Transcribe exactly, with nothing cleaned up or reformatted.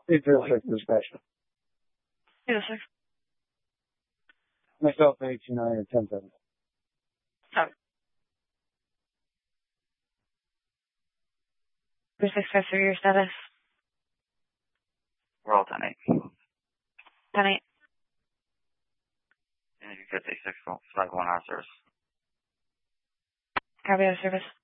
Eight zero six dispatch. Eight oh six. Myself, eight two nine or ten seven. Sorry. Three six five three. Your status. We're all ten eight. Ten eight. And you get a six five one hour service. Copy out of service.